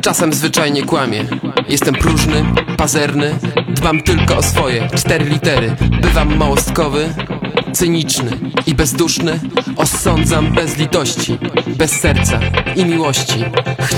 Czasem zwyczajnie kłamię. Jestem próżny, pazerny, dbam tylko o swoje 4 litery. Bywam małostkowy, cyniczny i bezduszny. Osądzam bez litości, bez serca i miłości.